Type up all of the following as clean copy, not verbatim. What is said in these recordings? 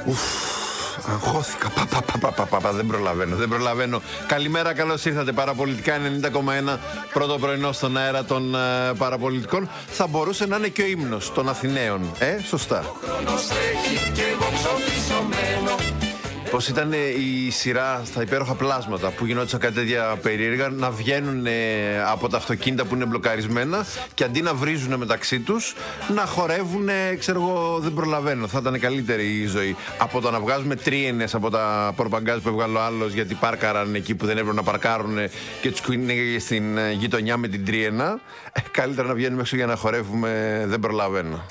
Αγχώθηκα. Δεν προλαβαίνω. Καλημέρα, καλώς ήρθατε. Παραπολιτικά 90,1, πρώτο πρωινό στον αέρα των παραπολιτικών. Θα μπορούσε να είναι και ο ύμνος των Αθηναίων. Σωστά. Πώς ήταν η σειρά στα υπέροχα πλάσματα που γινόντουσαν κάτι τέτοια περίεργα, να βγαίνουν από τα αυτοκίνητα που είναι μπλοκαρισμένα και αντί να βρίζουν μεταξύ τους, να χορεύουν, ξέρω εγώ, δεν προλαβαίνω. Θα ήταν καλύτερη η ζωή από το να βγάζουμε τρίενες από τα πορπαγκάζ που έβγαλε ο άλλος γιατί πάρκαραν εκεί που δεν έπρεπε να παρκάρουν και τους κουνήγε στην γειτονιά με την τρίενα. Καλύτερα να βγαίνουμε έξω για να χορεύουμε, δεν προλαβαίνω.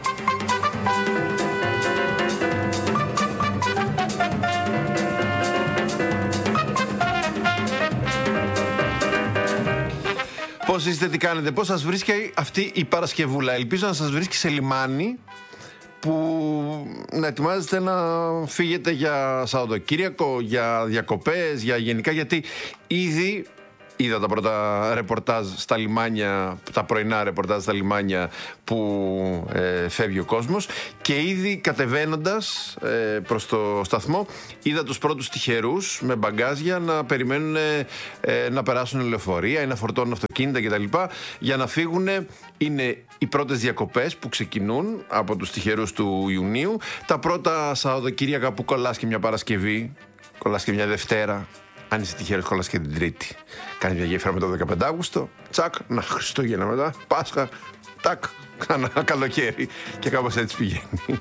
Πώς είστε, τι κάνετε, πώς σας βρίσκει αυτή η Παρασκευούλα? Ελπίζω να σας βρίσκει σε λιμάνι που να ετοιμάζετε να φύγετε για Σαββατοκύριακο, για διακοπές, για γενικά, γιατί ήδη είδα τα πρώτα ρεπορτάζ στα λιμάνια, τα πρωινά ρεπορτάζ στα λιμάνια που φεύγει ο κόσμος, και ήδη κατεβαίνοντας προς το σταθμό είδα τους πρώτους τυχερούς με μπαγκάζια να περιμένουν να περάσουν λεωφορεία ή να φορτώνουν αυτοκίνητα κτλ. Για να φύγουν. Είναι οι πρώτες διακοπές που ξεκινούν από τους τυχερούς του Ιουνίου. Τα πρώτα Σαββατοκύριακα που κολλάς και μια Παρασκευή, κολλάς και μια Δευτέρα. Αν είσαι τυχερός, κολλάς και την Τρίτη. Κάνει μια γέφυρα με το 15 Αύγουστο. Τσακ, να Χριστούγεννα μετά. Πάσχα. Τάκ, κάνα καλοκαίρι. Και κάπως έτσι πηγαίνει.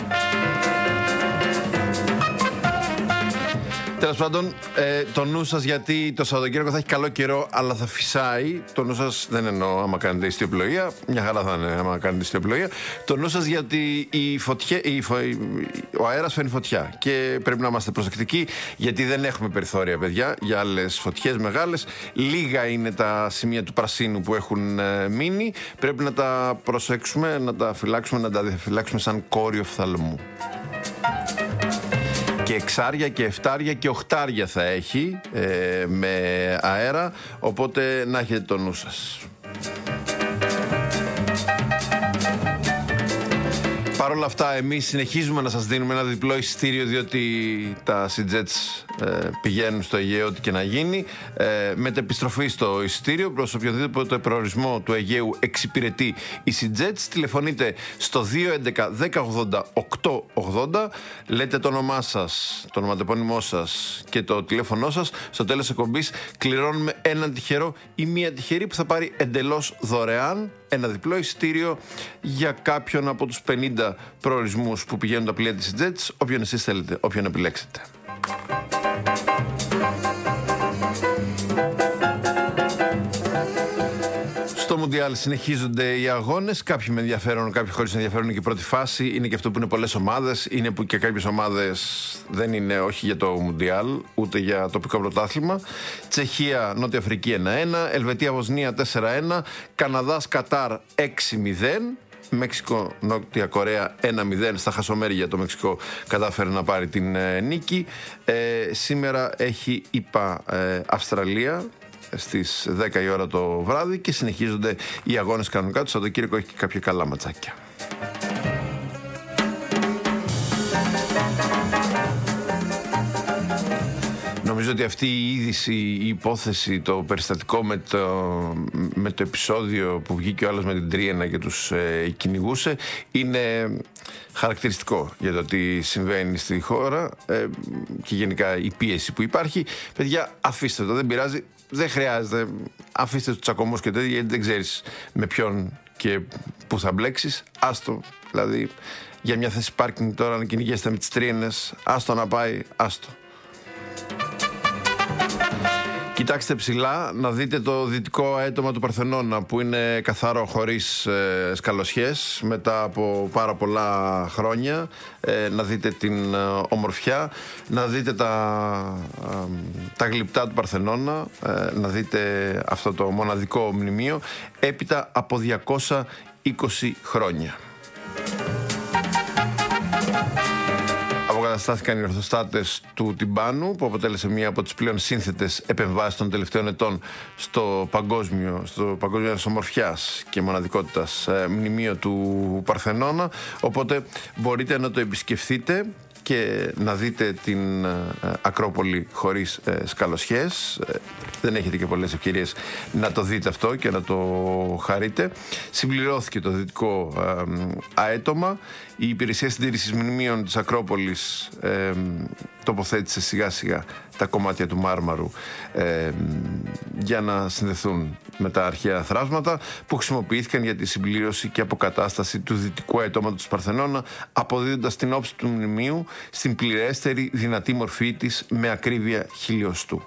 Τέλος πάντων, το νου σας, γιατί το Σαββατοκύριακο θα έχει καλό καιρό, αλλά θα φυσάει. Το νου σας, δεν εννοώ άμα κάνετε ιστιοπλοεία, μια χαρά θα είναι άμα κάνετε ιστιοπλοεία. Το νου σας, γιατί ο αέρας φέρνει φωτιά και πρέπει να είμαστε προσεκτικοί, γιατί δεν έχουμε περιθώρια, παιδιά, για άλλες φωτιές μεγάλες. Λίγα είναι τα σημεία του πρασίνου που έχουν μείνει. Πρέπει να τα προσέξουμε, να τα φυλάξουμε, να τα διαφυλάξουμε σαν κόριο φθαλμού. Και εξάρια και εφτάρια και οχτάρια θα έχει με αέρα, οπότε να έχετε το νου σας. Παρ' όλα αυτά, εμείς συνεχίζουμε να σας δίνουμε ένα διπλό εισιτήριο, διότι τα SeaJets πηγαίνουν στο Αιγαίο, ό,τι και να γίνει. Μετεπιστροφή στο εισιτήριο προς οποιοδήποτε προορισμό του Αιγαίου εξυπηρετεί η SeaJets. Τηλεφωνείτε στο 211 1080 880, λέτε το όνομά σας, το ονοματεπώνυμό σας και το τηλέφωνό σας. Στο τέλος εκπομπής κληρώνουμε έναν τυχερό ή μία τυχερή που θα πάρει εντελώς δωρεάν ένα διπλό εισιτήριο για κάποιον από τους 50 προορισμούς που πηγαίνουν τα πλοία της SeaJets, όποιον εσείς θέλετε, όποιον επιλέξετε. Στο Μουντιάλ συνεχίζονται οι αγώνες. Κάποιοι με ενδιαφέρον, κάποιοι χωρίς ενδιαφέρον. Είναι και η πρώτη φάση. Είναι και αυτό που είναι πολλές ομάδες. Είναι που και κάποιες ομάδες δεν είναι όχι για το Μουντιάλ, ούτε για τοπικό πρωτάθλημα. Τσεχία, Νότια Αφρική 1-1. Ελβετία, Βοσνία 4-1. Καναδάς, Κατάρ 6-0. Μέξικο, Νότια Κορέα 1-0. Στα χασομέρια το Μεξικό κατάφερε να πάρει την νίκη. Σήμερα έχει Αυστραλία στις 10 η ώρα το βράδυ και συνεχίζονται οι αγώνες κανονικά. Το Σαββατοκύριακο έχει και κάποια καλά ματσάκια. Νομίζω ότι αυτή η είδηση, η υπόθεση, το περιστατικό με το επεισόδιο που βγήκε ο άλλος με την τρίενα και τους κυνηγούσε είναι χαρακτηριστικό για το τι συμβαίνει στη χώρα και γενικά η πίεση που υπάρχει. Παιδιά, αφήστε το, δεν πειράζει, δεν χρειάζεται. Αφήστε τους τσακωμούς και τέτοια, γιατί δεν ξέρεις με ποιον και πού θα μπλέξεις. Άστο, δηλαδή για μια θέση πάρκινγκ τώρα να κυνηγήσετε με τις τρίενες, άστο να πάει, άστο. Κοιτάξτε ψηλά να δείτε το δυτικό αέτομα του Παρθενώνα, που είναι καθαρό, χωρίς σκαλωσιές μετά από πάρα πολλά χρόνια. Να δείτε την ομορφιά, να δείτε τα γλυπτά του Παρθενώνα, να δείτε αυτό το μοναδικό μνημείο έπειτα από 220 χρόνια. Αποκαταστάθηκαν οι ορθοστάτες του Τιμπάνου, που αποτέλεσε μία από τις πλέον σύνθετες επεμβάσεις των τελευταίων ετών στο παγκόσμιο ομορφιάς και μοναδικότητας μνημείο του Παρθενώνα. Οπότε μπορείτε να το επισκεφθείτε και να δείτε την Ακρόπολη χωρίς σκαλωσιές. Δεν έχετε και πολλές ευκαιρίες να το δείτε αυτό και να το χαρείτε. Συμπληρώθηκε το δυτικό αέτομα. Η Υπηρεσία Συντήρησης Μνημείων της Ακρόπολης τοποθέτησε σιγά σιγά τα κομμάτια του μάρμαρου για να συνδεθούν με τα αρχαία θράσματα που χρησιμοποιήθηκαν για τη συμπλήρωση και αποκατάσταση του δυτικού αετώματος του Παρθενώνα, αποδίδοντας την όψη του μνημείου στην πληρέστερη δυνατή μορφή της με ακρίβεια χιλιοστού.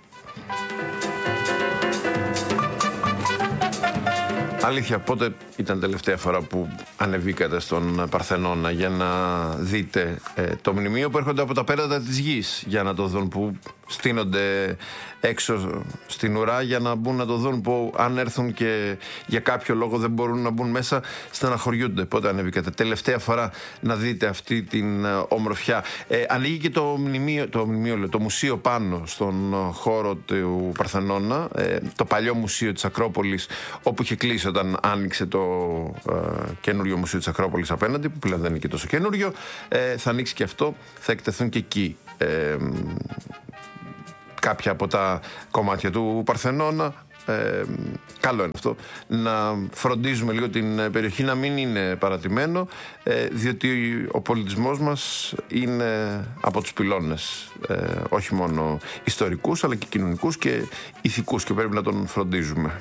Αλήθεια, πότε ήταν τελευταία φορά που ανεβήκατε στον Παρθενώνα για να δείτε το μνημείο που έρχονται από τα πέρατα της γης για να το δουν, που στείνονται έξω στην ουρά για να μπουν να το δουν, που αν έρθουν και για κάποιο λόγο δεν μπορούν να μπουν μέσα, στεναχωριούνται. Πότε ανεβήκατε τελευταία φορά να δείτε αυτή την ομορφιά? Ανοίγει και το μουσείο πάνω στον χώρο του Παρθενώνα, το παλιό μουσείο της Ακρόπολης, όπου είχε κλείσει όταν άνοιξε το καινούριο μουσείο της Ακρόπολης απέναντι, που πλέον δεν είναι και τόσο καινούριο. Θα ανοίξει και αυτό, θα εκτεθούν και εκεί κάποια από τα κομμάτια του Παρθενώνα. Καλό είναι αυτό, να φροντίζουμε λίγο την περιοχή να μην είναι παρατημένο, διότι ο πολιτισμός μας είναι από τους πυλώνες, όχι μόνο ιστορικούς αλλά και κοινωνικούς και ηθικούς, και πρέπει να τον φροντίζουμε.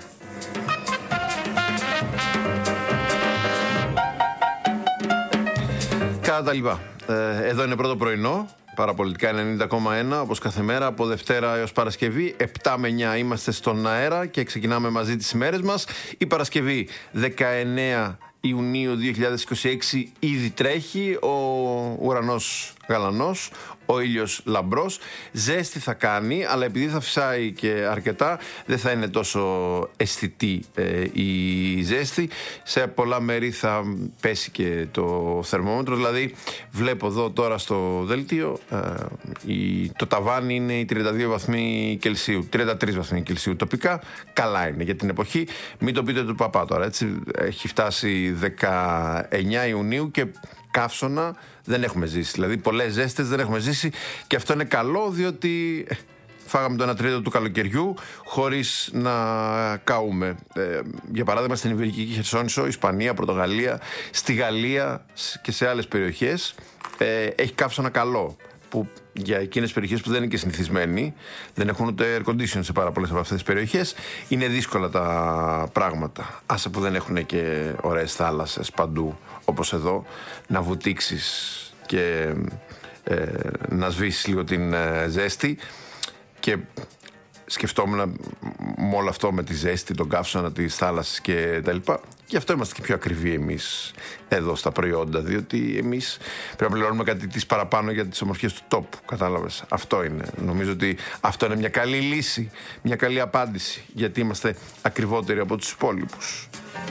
Κατά τα λοιπά, εδώ είναι πρώτο πρωινό, Παραπολιτικά 90,1, όπως κάθε μέρα, από Δευτέρα έως Παρασκευή, 7 με 9 είμαστε στον αέρα και ξεκινάμε μαζί τις ημέρες μας. Η Παρασκευή 19 Ιουνίου 2026 ήδη τρέχει, ο ουρανός γαλανός, ο ήλιος λαμπρός. Ζέστη θα κάνει, αλλά επειδή θα φυσάει και αρκετά, δεν θα είναι τόσο αισθητή η ζέστη. Σε πολλά μέρη θα πέσει και το θερμόμετρο. Δηλαδή βλέπω εδώ τώρα στο δελτίο, το ταβάνι είναι οι 32 βαθμοί Κελσίου, 33 βαθμοί Κελσίου τοπικά. Καλά είναι για την εποχή. Μην το πείτε του παπά τώρα, έτσι. Έχει φτάσει 19 Ιουνίου και καύσωνα δεν έχουμε ζήσει. Δηλαδή πολλές ζέστες δεν έχουμε ζήσει, και αυτό είναι καλό, διότι φάγαμε το 1/3 του καλοκαιριού χωρίς να καούμε. Για παράδειγμα στην Ιβηρική Χερσόνησο, Ισπανία, Πορτογαλία, στη Γαλλία και σε άλλες περιοχές έχει καύσωνα καλό, που για εκείνες περιοχές που δεν είναι και συνηθισμένοι, δεν έχουν ούτε air condition σε πάρα πολλές από αυτές τις περιοχές, είναι δύσκολα τα πράγματα. Άσε που δεν έχουν και ωραίες θάλασσες παντού, όπως εδώ, να βουτήξεις και να σβήσεις λίγο την ζέστη. Και σκεφτόμουν με όλο αυτό, με τη ζέστη, τον καύσωνα της θάλασσας και τα λοιπά. Γι' αυτό είμαστε και πιο ακριβοί εμείς εδώ στα προϊόντα, διότι εμείς πρέπει να πληρώνουμε κάτι της παραπάνω για τις ομορφιές του τόπου. Κατάλαβες? Αυτό είναι. Νομίζω ότι αυτό είναι μια καλή λύση, μια καλή απάντηση, γιατί είμαστε ακριβότεροι από τους υπόλοιπους.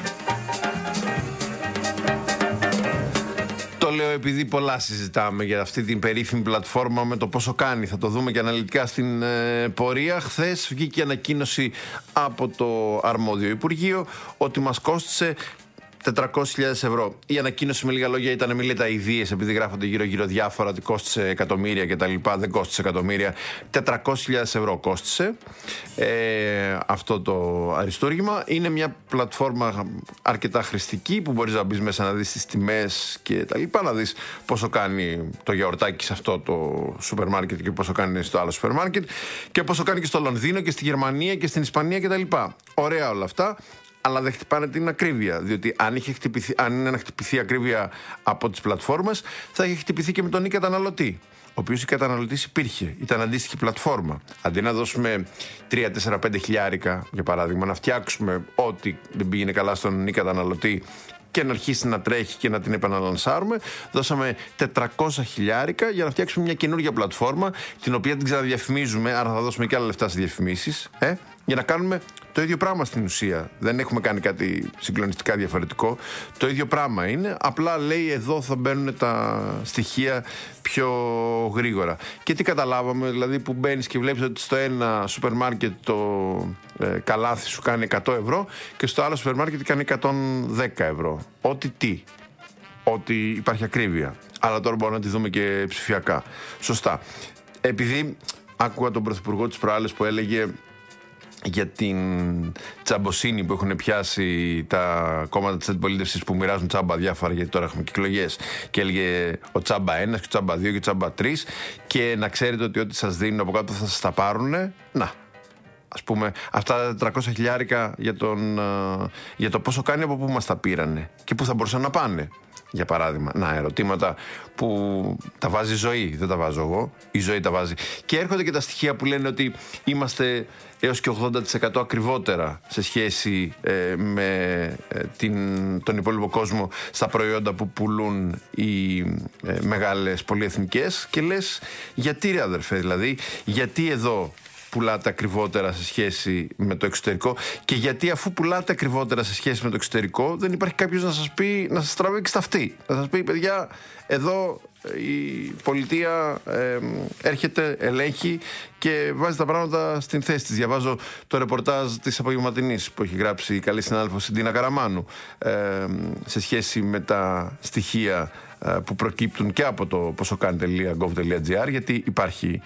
Το λέω επειδή πολλά συζητάμε για αυτή την περίφημη πλατφόρμα με το πόσο κάνει. Θα το δούμε και αναλυτικά στην πορεία. Χθες βγήκε ανακοίνωση από το αρμόδιο Υπουργείο ότι μας κόστησε 400.000 ευρώ. Η ανακοίνωση με λίγα λόγια ήταν, μην λέτε αηδίες, επειδή γράφονται γύρω-γύρω διάφορα ότι κόστησε εκατομμύρια κτλ. Δεν κόστησε εκατομμύρια. 400.000 ευρώ κόστησε αυτό το αριστούργημα. Είναι μια πλατφόρμα αρκετά χρηστική, που μπορείς να μπεις μέσα να δεις τις τιμές και τα λοιπά, να δεις πόσο κάνει το γιαουρτάκι σε αυτό το σούπερ μάρκετ και πόσο κάνει στο άλλο σούπερ μάρκετ και πόσο κάνει και στο Λονδίνο και στη Γερμανία και στην Ισπανία κτλ. Ωραία όλα αυτά. Αλλά δεν χτυπάνε την ακρίβεια. Διότι αν είναι να χτυπηθεί ακρίβεια από τις πλατφόρμες, θα έχει χτυπηθεί και με τον καταναλωτή. Ο οποίος η καταναλωτής υπήρχε. Ήταν αντίστοιχη πλατφόρμα. Αντί να δώσουμε 3, 4, 5 χιλιάρικα, για παράδειγμα, να φτιάξουμε ό,τι δεν πήγαινε καλά στον καταναλωτή και να αρχίσει να τρέχει και να την επαναλανσάρουμε, δώσαμε 400 χιλιάρικα για να φτιάξουμε μια καινούργια πλατφόρμα, την οποία την ξαναδιαφημίζουμε, άρα θα δώσουμε και άλλα λεφτά στις διαφημίσεις, για να κάνουμε το ίδιο πράγμα στην ουσία. Δεν έχουμε κάνει κάτι συγκλονιστικά διαφορετικό. Το ίδιο πράγμα είναι. Απλά λέει εδώ θα μπαίνουν τα στοιχεία πιο γρήγορα. Και τι καταλάβαμε, δηλαδή που μπαίνεις και βλέπεις ότι στο ένα σούπερ μάρκετ το καλάθι σου κάνει 100 ευρώ και στο άλλο σούπερ μάρκετ κάνει 110 ευρώ. Ότι υπάρχει ακρίβεια. αλλά τώρα μπορούμε να τη δούμε και ψηφιακά. Σωστά. Επειδή άκουγα τον Πρωθυπουργό τις προάλλες που έλεγε για την τσαμποσύνη που έχουν πιάσει τα κόμματα της αντιπολίτευσης που μοιράζουν τσάμπα διάφορα, γιατί τώρα έχουμε και εκλογές, και έλεγε ο τσάμπα 1 και ο τσάμπα 2 και ο τσάμπα 3, και να ξέρετε ότι ό,τι σας δίνουν από κάτω θα σας τα πάρουνε. Να, ας πούμε, αυτά τα 400 χιλιάρικα για το πόσο κάνει, από πού μας τα πήρανε και πού θα μπορούσαν να πάνε. Για παράδειγμα, ερωτήματα που τα βάζει η ζωή, δεν τα βάζω εγώ, η ζωή τα βάζει. Και έρχονται και τα στοιχεία που λένε ότι είμαστε έως και 80% ακριβότερα σε σχέση με τον υπόλοιπο κόσμο στα προϊόντα που πουλούν οι μεγάλες πολυεθνικές, και λες, γιατί ρε αδερφέ, δηλαδή, γιατί εδώ πουλάτε ακριβότερα σε σχέση με το εξωτερικό, και γιατί αφού πουλάτε ακριβότερα σε σχέση με το εξωτερικό δεν υπάρχει κάποιος να σας πει, να σας τραβήξει τα αυτή, να σας πει, παιδιά, εδώ η πολιτεία έρχεται, ελέγχει και βάζει τα πράγματα στην θέση της. Διαβάζω το ρεπορτάζ της απογευματινής που έχει γράψει η καλή συνάδελφος η Ντίνα Καραμάνου σε σχέση με τα στοιχεία που προκύπτουν και από το ποσοκάνει.gov.gr, γιατί υπάρχει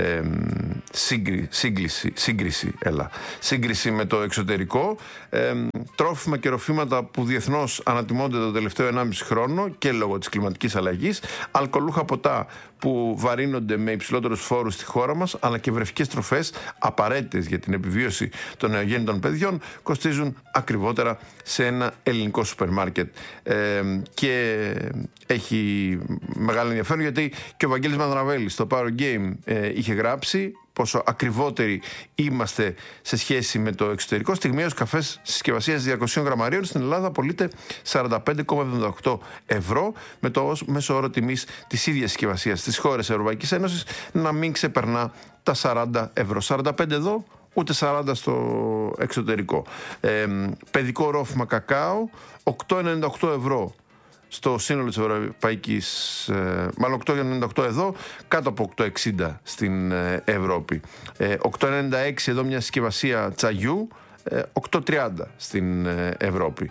σύγκριση με το εξωτερικό. Τρόφιμα και ροφήματα που διεθνώς ανατιμώνται το τελευταίο 1,5 χρόνο και λόγω της κλιματικής αλλαγής, αλκοολούχα ποτά που βαρύνονται με υψηλότερους φόρους στη χώρα μας, αλλά και βρεφικές τροφές απαραίτητες για την επιβίωση των νεογέννητων παιδιών κοστίζουν ακριβότερα σε ένα ελληνικό σούπερ μάρκετ. Και έχει μεγάλο ενδιαφέρον γιατί και ο Βαγγέλης Μανδραβέλης στο Power Game είχε γράψει πόσο ακριβότεροι είμαστε σε σχέση με το εξωτερικό. Στιγμίως καφές συσκευασίας 200 γραμμαρίων στην Ελλάδα πωλείται 45,78 ευρώ, με το μέσο όρο τιμής της ίδιας συσκευασίας στις χώρες Ευρωπαϊκής Ένωσης να μην ξεπερνά τα 40 ευρώ. 45 εδώ, ούτε 40 στο εξωτερικό. Παιδικό ρόφημα κακάο, 8,98 ευρώ στο σύνολο της Ευρωπαϊκής, μάλλον 8,98 εδώ, κάτω από 8,60 στην Ευρώπη. 8,96 εδώ μια συσκευασία τσαγιού, 8,30 στην Ευρώπη.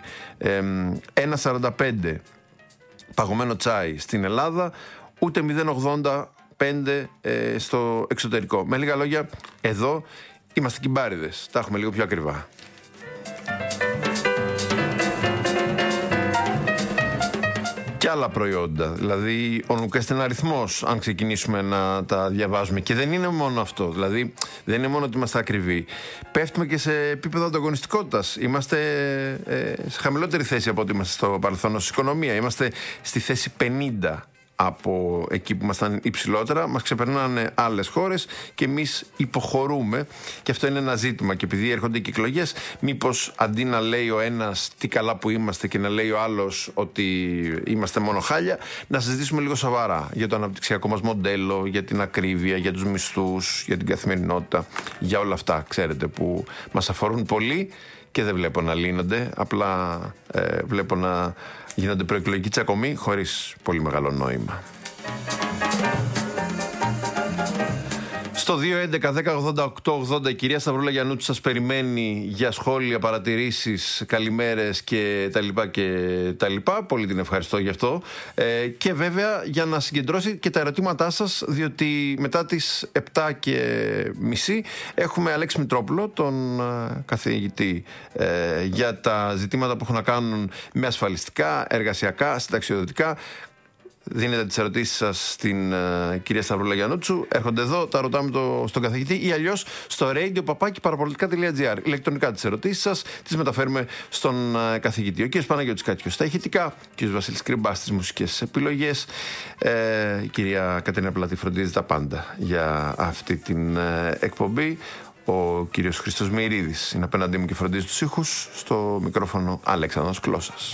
1,45 παγωμένο τσάι στην Ελλάδα, ούτε 0,85 στο εξωτερικό. Με λίγα λόγια, εδώ είμαστε κυμπάριδες, τα έχουμε λίγο πιο ακριβά. Και άλλα προϊόντα, δηλαδή ο Νουκάς είναι αριθμός, αν ξεκινήσουμε να τα διαβάζουμε. Και δεν είναι μόνο αυτό, δηλαδή δεν είναι μόνο ότι είμαστε ακριβοί. Πέφτουμε και σε επίπεδο ανταγωνιστικότητας. Είμαστε σε χαμηλότερη θέση από ό,τι είμαστε στο παρελθόν ως οικονομία. Είμαστε στη θέση 50 από εκεί που ήμασταν υψηλότερα. Μας ξεπερνάνε άλλες χώρες και εμείς υποχωρούμε, και αυτό είναι ένα ζήτημα. Και επειδή έρχονται και εκλογές, μήπως αντί να λέει ο ένας τι καλά που είμαστε και να λέει ο άλλος ότι είμαστε μόνο χάλια, να συζητήσουμε λίγο σοβαρά για το αναπτυξιακό μας μοντέλο, για την ακρίβεια, για τους μισθούς, για την καθημερινότητα, για όλα αυτά, ξέρετε, που μας αφορούν πολύ και δεν βλέπω να λύνονται, απλά βλέπω να γίνονται προεκλογικοί τσακωμοί χωρίς πολύ μεγάλο νόημα. Στο 2.11.10.88.80 η κυρία Σταυρούλα Γιαννούτσου σας περιμένει για σχόλια, παρατηρήσεις, καλημέρες και τα λοιπά. Πολύ την ευχαριστώ γι' αυτό. Και βέβαια για να συγκεντρώσει και τα ερωτήματά σας, διότι μετά τις 7:30 έχουμε Αλέξη Μητρόπουλο, τον καθηγητή για τα ζητήματα που έχουν να κάνουν με ασφαλιστικά, εργασιακά, συνταξιοδοτικά. Δίνετε τις ερωτήσεις σας στην κυρία Σταυρούλα Γιαννούτσου, έρχονται εδώ, τα ρωτάμε στον καθηγητή, ή αλλιώς στο radio@parapolitica.gr. Ηλεκτρονικά τις ερωτήσεις σας τις μεταφέρουμε στον καθηγητή. Ο κ. Παναγιώτης Κάτιος στα ηχητικά, ο κ. Βασίλης Κρυμπάς στις μουσικές επιλογές, η κυρία Κατερίνα Πλατή φροντίζει τα πάντα για αυτή την εκπομπή. Ο κύριος Χρήστος Μεϊρίδης είναι απέναντί μου και φροντίζει τους ήχους. Στο μικρόφωνο Αλέξανδρος Κλώσας.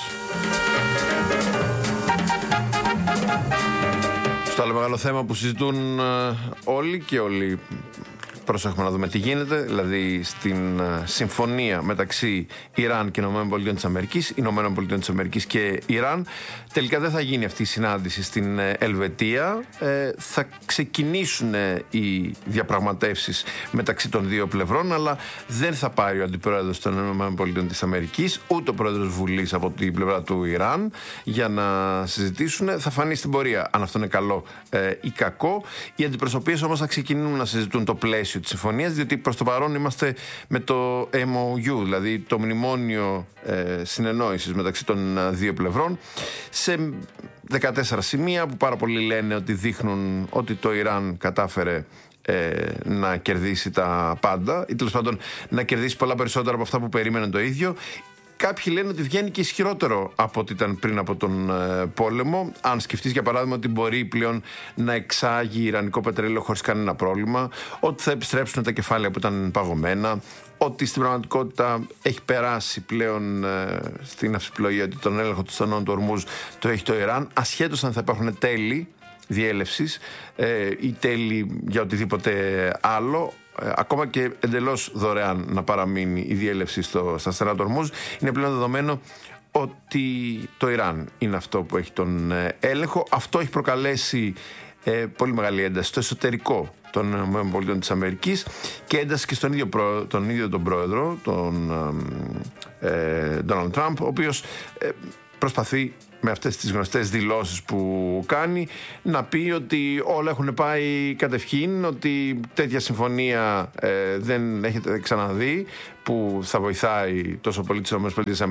Στο άλλο μεγάλο θέμα που συζητούν όλοι, και όλοι προσέχουμε να δούμε τι γίνεται, δηλαδή στην συμφωνία μεταξύ Ιράν και ΗΠΑ, ΗΠΑ και Ιράν. Τελικά δεν θα γίνει αυτή η συνάντηση στην Ελβετία. Θα ξεκινήσουν οι διαπραγματεύσεις μεταξύ των δύο πλευρών, αλλά δεν θα πάρει ο αντιπρόεδρος των ΗΠΑ, ούτε ο πρόεδρος Βουλής από την πλευρά του Ιράν για να συζητήσουν. Θα φανεί στην πορεία αν αυτό είναι καλό ή κακό. Οι αντιπροσωπείες όμως θα ξεκινούν να συζητούν το πλαίσιο της συμφωνίας, διότι προς το παρόν είμαστε με το MOU, δηλαδή το μνημόνιο συνεννόησης μεταξύ των δύο πλευρών, σε 14 σημεία που πάρα πολλοί λένε ότι δείχνουν ότι το Ιράν κατάφερε να κερδίσει τα πάντα, ή τέλος πάντων να κερδίσει πολλά περισσότερα από αυτά που περίμενε το ίδιο. Κάποιοι λένε ότι βγαίνει και ισχυρότερο από ό,τι ήταν πριν από τον πόλεμο. Αν σκεφτείς για παράδειγμα ότι μπορεί πλέον να εξάγει ιρανικό πετρέλαιο χωρίς κανένα πρόβλημα, ότι θα επιστρέψουν τα κεφάλαια που ήταν παγωμένα, ότι στην πραγματικότητα έχει περάσει πλέον στην αυσιπλοεία, ότι τον έλεγχο του στενών του Ορμούζ το έχει το Ιράν, ασχέτως αν θα υπάρχουν τέλη διέλευσης ή τέλη για οτιδήποτε άλλο. Ακόμα και εντελώς δωρεάν να παραμείνει η διέλευση στα στενά του Ορμούζ, είναι πλέον δεδομένο ότι το Ιράν είναι αυτό που έχει τον έλεγχο. Αυτό έχει προκαλέσει πολύ μεγάλη ένταση στο εσωτερικό των ΗΠΑ και ένταση και στον ίδιο τον πρόεδρο, τον Ντόναλντ Τραμπ, ο οποίος προσπαθεί με αυτές τις γνωστές δηλώσεις που κάνει να πει ότι όλα έχουν πάει κατευχήν, ότι τέτοια συμφωνία δεν έχετε ξαναδεί που θα βοηθάει τόσο πολύ τις ΗΠΑ,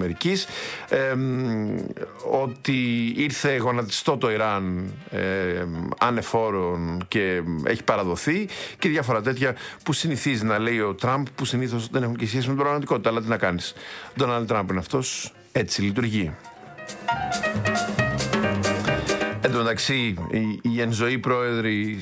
ότι ήρθε γονατιστό το Ιράν ανεφόρον και έχει παραδοθεί και διάφορα τέτοια που συνηθίζει να λέει ο Τραμπ, που συνήθως δεν έχουν και σχέση με την πραγματικότητα, αλλά τι να κάνεις. Ο Ντόναλντ Τραμπ είναι αυτός, έτσι λειτουργεί. Εν τω μεταξύ, οι εν ζωή πρόεδροι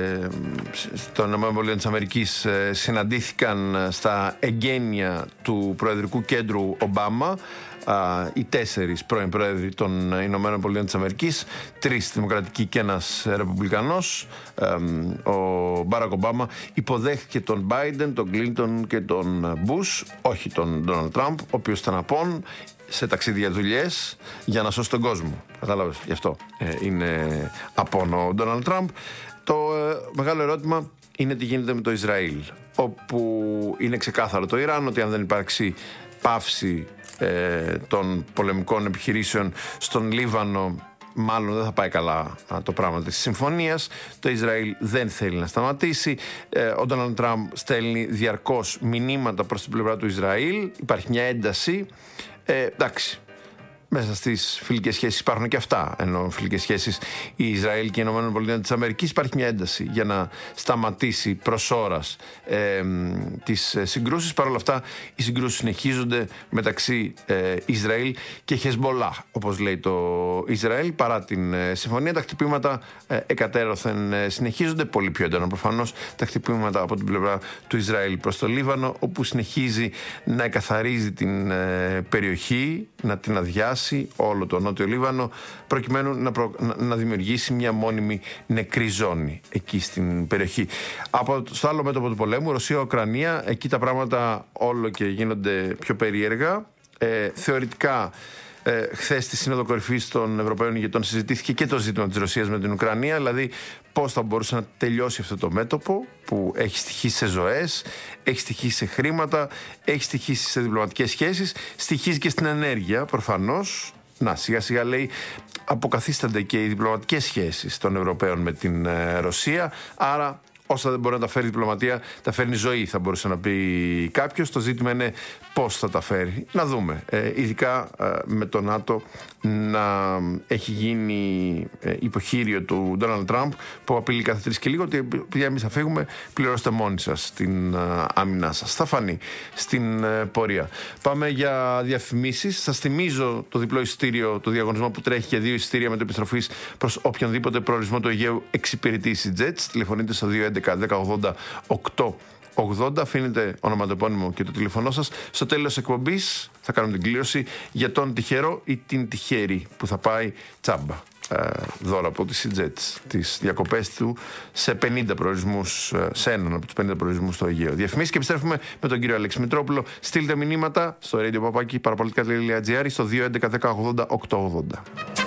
των ΗΠΑ συναντήθηκαν στα εγγένεια του Προεδρικού Κέντρου Ομπάμα. Οι 4 πρώην πρόεδροι των ΗΠΑ, 3 δημοκρατικοί και ένας ρεπουμπλικανός. Ο Μπάρακ Ομπάμα υποδέχθηκε τον Μπάιντεν, τον Κλίντον και τον Μπους, όχι τον Ντόναλντ Τραμπ, ο οποίος ήταν απόν σε ταξίδια δουλειές για να σώσει τον κόσμο. Κατάλαβες, γι' αυτό είναι απόν ο Ντόναλντ Τραμπ. Το μεγάλο ερώτημα είναι τι γίνεται με το Ισραήλ, όπου είναι ξεκάθαρο το Ιράν ότι αν δεν υπάρξει πάυση των πολεμικών επιχειρήσεων στον Λίβανο, μάλλον δεν θα πάει καλά το πράγμα της συμφωνίας. Το Ισραήλ δεν θέλει να σταματήσει. Ο Ντόναλντ Τραμπ στέλνει διαρκώς μηνύματα προς την πλευρά του Ισραήλ. Υπάρχει μια ένταση. Εντάξει, μέσα στις φιλικές σχέσεις υπάρχουν και αυτά. Ενώ φιλικές σχέσεις η Ισραήλ και οι ΗΠΑ, υπάρχει μια ένταση για να σταματήσει προς ώρας τις συγκρούσεις. Παρ' όλα αυτά, οι συγκρούσεις συνεχίζονται μεταξύ Ισραήλ και Χεσμολάχ, όπως λέει το Ισραήλ. Παρά την συμφωνία, τα χτυπήματα εκατέρωθεν συνεχίζονται, πολύ πιο έντονα προφανώς τα χτυπήματα από την πλευρά του Ισραήλ προς το Λίβανο, όπου συνεχίζει να εκαθαρίζει την περιοχή, να την αδειάσει όλο το νότιο Λίβανο, προκειμένου να δημιουργήσει μια μόνιμη νεκρή ζώνη εκεί στην περιοχή. Στο άλλο μέτωπο του πολέμου, Ρωσία-Ουκρανία, εκεί τα πράγματα όλο και γίνονται πιο περίεργα. Θεωρητικά, χθες στη Σύνοδο Κορυφής των Ευρωπαίων ηγετών συζητήθηκε και το ζήτημα της Ρωσίας με την Ουκρανία, δηλαδή πώς θα μπορούσε να τελειώσει αυτό το μέτωπο που έχει στοιχήσει σε ζωές, έχει στοιχήσει σε χρήματα, έχει στοιχήσει σε διπλωματικές σχέσεις, στοιχίζει και στην ενέργεια προφανώς. Να, σιγά σιγά λέει αποκαθίστανται και οι διπλωματικές σχέσεις των Ευρωπαίων με την Ρωσία, άρα όσα δεν μπορεί να τα φέρει η διπλωματία, τα φέρνει η ζωή, θα μπορούσε να πει κάποιος. Το ζήτημα είναι πώς θα τα φέρει. Να δούμε. Ειδικά με το ΝΑΤΟ να έχει γίνει υποχείριο του Ντόναλντ Τραμπ, που απειλεί κάθε 3 και λίγο ότι επειδή εμείς θα φύγουμε, πληρώστε μόνοι σας την άμυνά σας. Θα φανεί στην πορεία. Πάμε για διαφημίσεις. Σας θυμίζω το διπλό εισιτήριο, το διαγωνισμό που τρέχει για 2 εισιτήρια με το επιστροφής προς οποιονδήποτε προορισμό του Αιγαίου εξυπηρετεί η EasyJet. Τηλεφωνείτε στο 211-1080-880. Αφήνετε ονοματεπώνυμο και το τηλεφωνό σας. Στο τέλος εκπομπής θα κάνουμε την κλήρωση για τον τυχερό ή την τυχερή που θα πάει τσάμπα. δώρο από τις EasyJet, τις διακοπές του σε 50 προορισμούς, σε έναν από τους 50 προορισμούς στο Αιγαίο. Διαφημίσεις και επιστρέφουμε με τον κύριο Αλέξη Μητρόπουλο. Στείλτε μηνύματα στο radio@parapolitica.gr, στο 211 10 80 880.